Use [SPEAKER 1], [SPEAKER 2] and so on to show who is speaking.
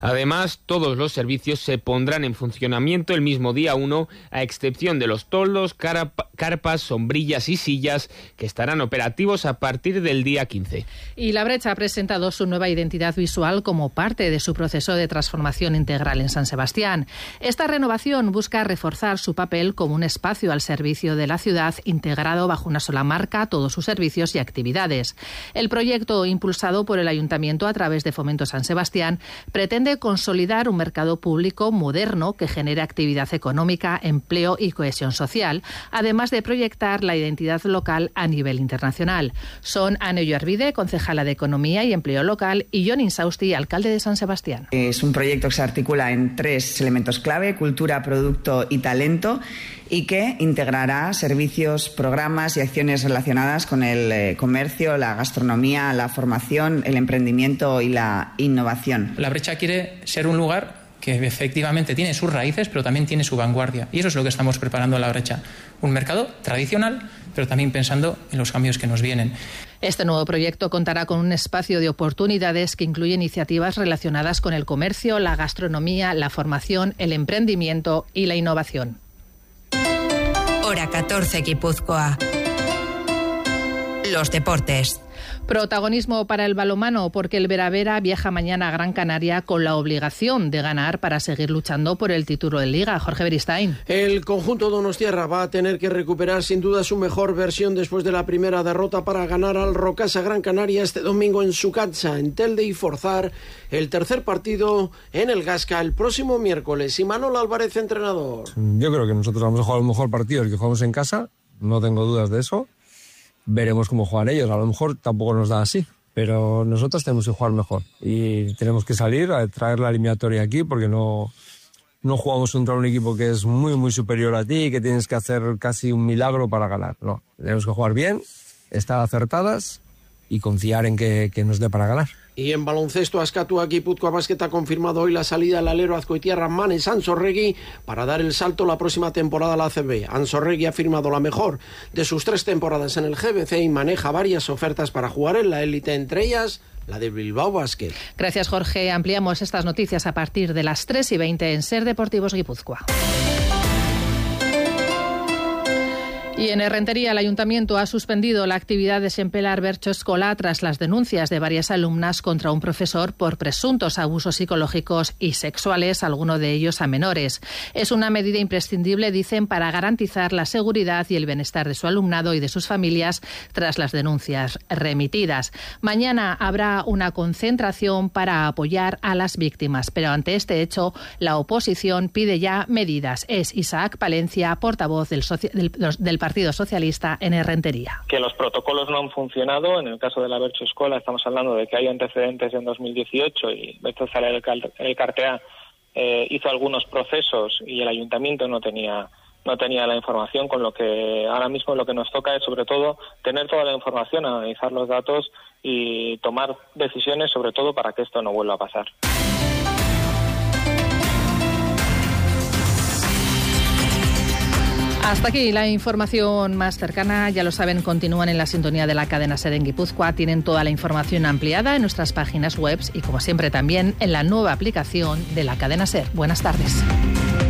[SPEAKER 1] Además, todos los servicios se pondrán en funcionamiento el mismo día 1, a excepción de los toldos, carpas, sombrillas y sillas, que estarán operativos a partir del día 15.
[SPEAKER 2] Y La Brecha ha presentado su nueva identidad visual como parte de su proceso de transformación integral en San Sebastián. Esta renovación busca reforzar su papel como un espacio al servicio de la ciudad, integrado bajo una sola marca todos sus servicios y actividades. El proyecto, impulsado por el Ayuntamiento a través de Fomento San Sebastián, pretende consolidar un mercado público moderno que genere actividad económica, empleo y cohesión social, además de proyectar la identidad local a nivel internacional. Son Ana Arvide, concejala de Economía y Empleo Local, y Jon Insausti, alcalde de San Sebastián.
[SPEAKER 3] Es un proyecto que se articula en 3 elementos clave: cultura, producto y talento, y que integrará servicios, programas y acciones relacionadas con el comercio, la gastronomía, la formación, el emprendimiento y la innovación.
[SPEAKER 4] La Brecha quiere ser un lugar que efectivamente tiene sus raíces, pero también tiene su vanguardia. Y eso es lo que estamos preparando en La Brecha. Un mercado tradicional, pero también pensando en los cambios que nos vienen.
[SPEAKER 2] Este nuevo proyecto contará con un espacio de oportunidades que incluye iniciativas relacionadas con el comercio, la gastronomía, la formación, el emprendimiento y la innovación.
[SPEAKER 5] Hora 14, Guipúzcoa. Los deportes.
[SPEAKER 2] Protagonismo para el balonmano, porque el Veravera viaja mañana a Gran Canaria con la obligación de ganar para seguir luchando por el título de Liga. Jorge Beristain.
[SPEAKER 6] El conjunto donostiarra va a tener que recuperar sin duda su mejor versión después de la primera derrota para ganar al Rocasa Gran Canaria este domingo en su cancha, en Telde, y forzar el tercer partido en el Gasca el próximo miércoles. Y Manolo Álvarez, entrenador.
[SPEAKER 7] Yo creo que nosotros vamos a jugar un mejor partido el que jugamos en casa, no tengo dudas de eso. Veremos cómo juegan ellos, a lo mejor tampoco nos da así, pero nosotros tenemos que jugar mejor y tenemos que salir a traer la eliminatoria aquí, porque no jugamos contra un equipo que es muy muy superior a ti y que tienes que hacer casi un milagro para ganar. No, tenemos que jugar bien, estar acertadas y confiar en que nos dé para ganar.
[SPEAKER 6] Y en baloncesto, Azkatua Guipúzcoa Basket ha confirmado hoy la salida al alero azcoitiarra Manes Ansorregui para dar el salto la próxima temporada a la ACB. Ansorregui ha firmado la mejor de sus 3 temporadas en el GBC y maneja varias ofertas para jugar en la élite, entre ellas la de Bilbao Basket.
[SPEAKER 2] Gracias, Jorge. Ampliamos estas noticias a partir de las 3:20 en Ser Deportivos Guipúzcoa. Y en Errentería, el Ayuntamiento ha suspendido la actividad de Sempelar Bercho Escola tras las denuncias de varias alumnas contra un profesor por presuntos abusos psicológicos y sexuales, alguno de ellos a menores. Es una medida imprescindible, dicen, para garantizar la seguridad y el bienestar de su alumnado y de sus familias tras las denuncias remitidas. Mañana habrá una concentración para apoyar a las víctimas, pero ante este hecho la oposición pide ya medidas. Es Isaac Palencia, portavoz del Partido Socialista en Errentería.
[SPEAKER 8] Que los protocolos no han funcionado. En el caso de la Bercho Escola estamos hablando de que hay antecedentes en 2018 y el Cartea hizo algunos procesos y el Ayuntamiento no tenía la información, con lo que ahora mismo lo que nos toca es sobre todo tener toda la información, analizar los datos y tomar decisiones sobre todo para que esto no vuelva a pasar.
[SPEAKER 2] Hasta aquí la información más cercana. Ya lo saben, continúan en la sintonía de la cadena SER en Guipúzcoa. Tienen toda la información ampliada en nuestras páginas web y, como siempre, también en la nueva aplicación de la cadena SER. Buenas tardes.